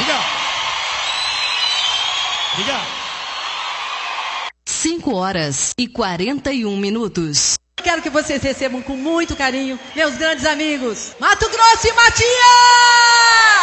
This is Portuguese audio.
Diga. Diga. 5h41. Quero que vocês recebam com muito carinho meus grandes amigos, Mato Grosso e Matias!